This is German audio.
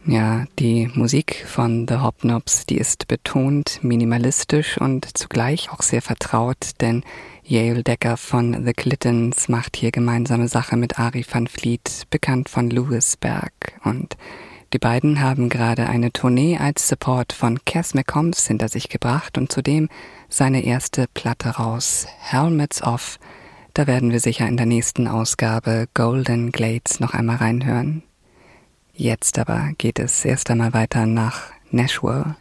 Ja, die Musik von The Hobnobs, die ist betont minimalistisch und zugleich auch sehr vertraut, denn Yael Decker von The Clintons macht hier gemeinsame Sache mit Ari van Vliet, bekannt von Louisberg. Und die beiden haben gerade eine Tournee als Support von Cass McCombs hinter sich gebracht und zudem seine erste Platte raus, Helmets Off. Da werden wir sicher in der nächsten Ausgabe Golden Glades noch einmal reinhören. Jetzt aber geht es erst einmal weiter nach Nashville.